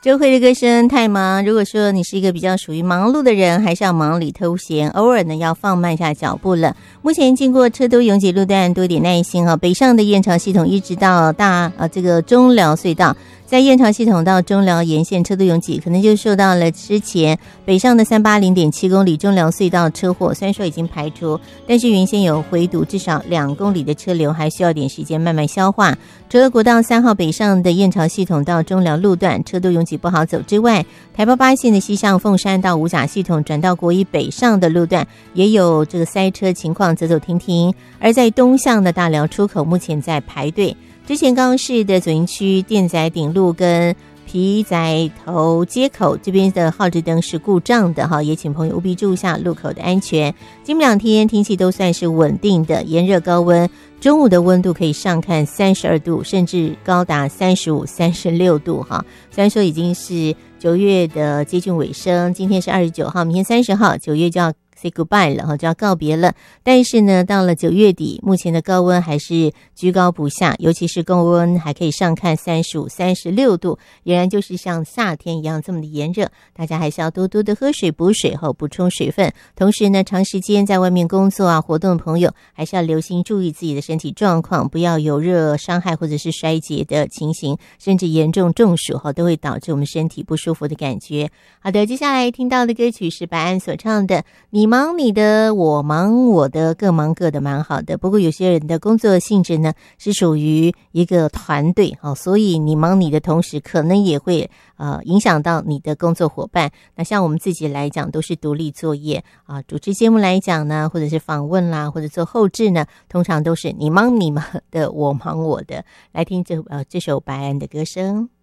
周慧的歌声太忙，如果说你是一个比较属于忙碌的人，还是要忙里偷闲，偶尔呢要放慢下脚步了。目前经过车多拥挤路段，多点耐心啊。北上的燕巢系统一直到这个中寮隧道，在燕巢系统到中寮沿线车多拥挤，可能就受到了之前北上的380.7公里中寮隧道车祸，虽然说已经排除，但是原先有回堵至少2公里的车流，还需要点时间慢慢消化。除了国道3号北上的燕巢系统到中寮路段车多拥挤不好走之外，台8线的西向凤山到五甲系统转到国一北上的路段也有这个塞车情况，走走停停。而在东向的大寮出口目前在排队。之前高雄市的左营区电仔顶路跟皮仔头街口这边的号志灯是故障的哈，也请朋友务必注意一下路口的安全。今明2天天气都算是稳定的，炎热高温，中午的温度可以上看32度，甚至高达35、36度哈。虽然说已经是9月的接近尾声，今天是29号，明天30号，9月就要say goodbye 了，就要告别了。但是呢，到了9月底，目前的高温还是居高不下，尤其是高温还可以上看35、36度，俨然就是像夏天一样这么的炎热。大家还是要多多的喝水补水后补充水分。同时呢，长时间在外面工作啊活动的朋友，还是要留心注意自己的身体状况，不要有热伤害或者是衰竭的情形，甚至严重中暑后都会导致我们身体不舒服的感觉。好的，接下来听到的歌曲是白安所唱的你忙你的，我忙我的，各忙各的，蛮好的。不过有些人的工作性质呢是属于一个团队，所以你忙你的同时，可能也会影响到你的工作伙伴。那像我们自己来讲，都是独立作业啊。主持节目来讲呢，或者是访问啦，或者做后制呢，通常都是你忙你的，我忙我的。来听这首白安的歌声。